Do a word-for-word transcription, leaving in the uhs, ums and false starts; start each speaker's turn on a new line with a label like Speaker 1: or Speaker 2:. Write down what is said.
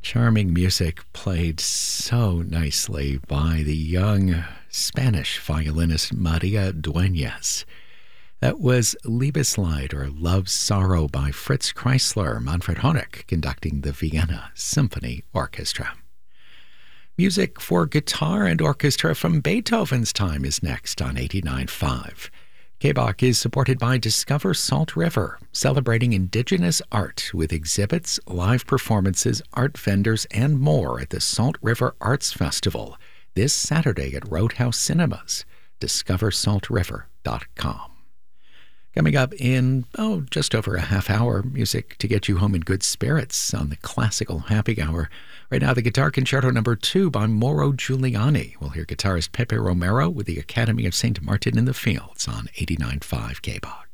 Speaker 1: Charming music played so nicely by the young Spanish violinist Maria Dueñas. That was Liebeslied, or Love's Sorrow, by Fritz Kreisler, Manfred Honeck conducting the Vienna Symphony Orchestra. Music for guitar and orchestra from Beethoven's time is next on eighty-nine point five. K B O C is supported by Discover Salt River, celebrating indigenous art with exhibits, live performances, art vendors, and more at the Salt River Arts Festival this Saturday at Roadhouse Cinemas. discover salt river dot com. Coming up in, oh, just over a half hour, music to get you home in good spirits on the Classical Happy Hour. Right now, the Guitar Concerto number two by Mauro Giuliani. We'll hear guitarist Pepe Romero with the Academy of Saint Martin in the Fields on eighty-nine point five K B O C.